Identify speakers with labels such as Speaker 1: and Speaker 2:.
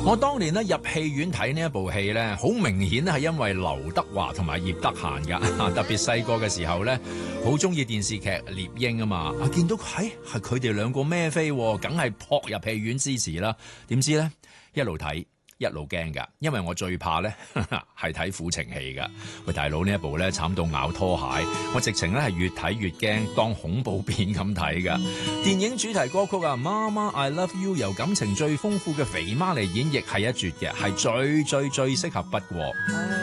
Speaker 1: 我當年咧入戲院睇呢一部戲咧，好明顯係因為劉德華同埋葉德嫻噶，特別細個嘅時候咧，好中意電視劇《獵鷹》啊嘛，見到係佢哋兩個孭飛，梗係撲入戲院支持啦。點知咧一路睇一路驚噶，因為我最怕咧係睇苦情戲噶。喂，大佬，呢一部咧慘到咬拖鞋，我直情咧係越睇越驚，當恐怖片咁睇噶。電影主題歌曲啊，媽媽 I Love You 由感情最豐富嘅肥媽嚟演繹係一絕嘅，係最適合不過。